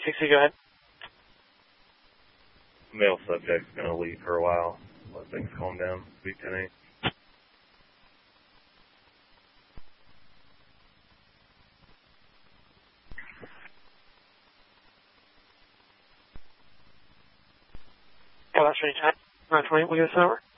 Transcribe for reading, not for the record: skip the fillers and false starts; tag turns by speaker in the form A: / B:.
A: 360, go ahead.
B: Male subject's going to leave for a while. Let things calm down. Speak 10-8.
A: Kalash 29, 920, will you give us an over?